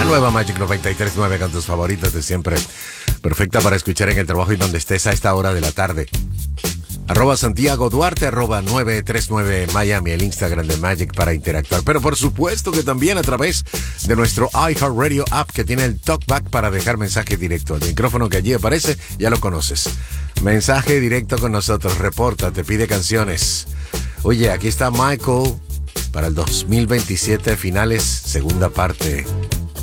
nueva Magic 93.9 con tus favoritos de siempre. Perfecta para escuchar en el trabajo y donde estés a esta hora de la tarde. @Santiago Duarte, @939 Miami, el Instagram de Magic para interactuar. Pero por supuesto que también a través de nuestro iHeartRadio app que tiene el talkback para dejar mensaje directo. El micrófono que allí aparece, ya lo conoces. Mensaje directo con nosotros, reporta, te pide canciones. Oye, aquí está Michael para el 2027 finales, segunda parte.